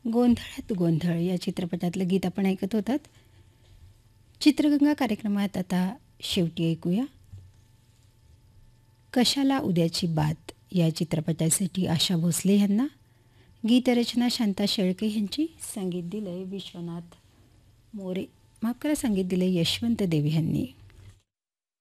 गोंधळात गोंधळ या चित्रपटातलं गीत आपण ऐकत होतात. चित्रगंगा कार्यक्रमात आता शेवटी ऐकूया कशाला उद्याची बात या चित्रपटासाठी आशा भोसले यांना, गीतरचना शांता शेळके यांची, संगीत दिलंय विश्वनाथ मोरे, माफ करा, संगीत दिलंय यशवंत देव यांनी.